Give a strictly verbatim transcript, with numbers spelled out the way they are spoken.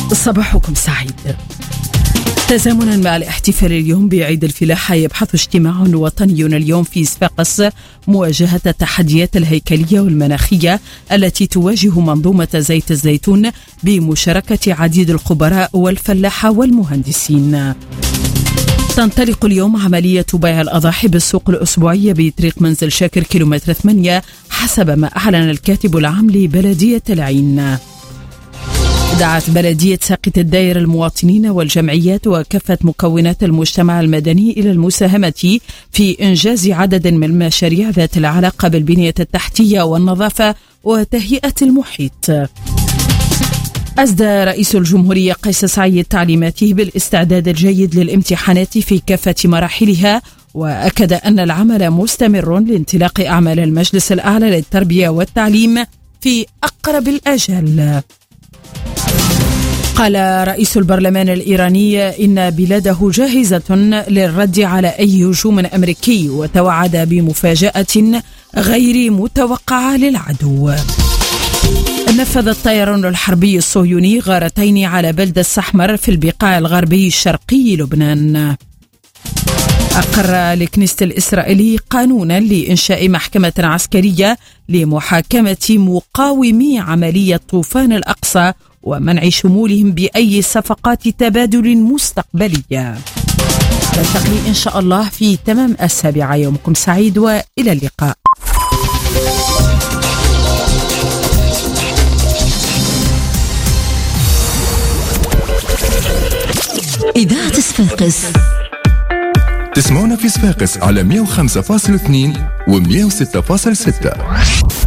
صباحكم سعيد. تزامنا مع الاحتفال اليوم بعيد الفلاحة، يبحث اجتماع وطني اليوم في صفاقس مواجهة التحديات الهيكلية والمناخية التي تواجه منظومة زيت الزيتون بمشاركة عديد الخبراء والفلاحة والمهندسين. تنطلق اليوم عملية بيع الأضاحي بالسوق الأسبوعية بطريق منزل شاكر كيلومتر ثمانية حسب ما أعلن الكاتب العام لبلدية العين. دعت بلدية ساقط الداير المواطنين والجمعيات وكافة مكونات المجتمع المدني إلى المساهمة في إنجاز عدد من المشاريع ذات العلاقة بالبنية التحتية والنظافة وتهيئة المحيط. أسدى رئيس الجمهورية قيس سعيد تعليماته بالاستعداد الجيد للامتحانات في كافة مراحلها، وأكد أن العمل مستمر لانطلاق أعمال المجلس الأعلى للتربية والتعليم في أقرب الآجال. قال رئيس البرلمان الإيراني إن بلاده جاهزة للرد على أي هجوم أمريكي، وتوعد بمفاجأة غير متوقعة للعدو. نفذ الطيران الحربي الصهيوني غارتين على بلدة السحمر في البقاع الغربي الشرقي لبنان. أقر الكنيست الإسرائيلي قانونا لإنشاء محكمة عسكرية لمحاكمة مقاومي عملية طوفان الأقصى ومنع شمولهم بأي صفقات تبادل مستقبلية. نلتقي إن شاء الله في تمام السابعة. يومكم سعيد وإلى اللقاء. إذاعة صفاقس تسمعونا في صفاقس على مئة وخمسة فاصلة اثنين و مئة وستة فاصلة ستة.